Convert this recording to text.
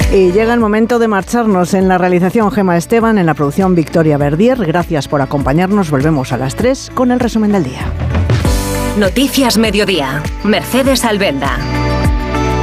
Y llega el momento de marcharnos. En la realización Gema Esteban, en la producción Victoria Verdier. Gracias por acompañarnos. Volvemos a las 3 con el resumen del día. Noticias Mediodía. Mercedes Albelda.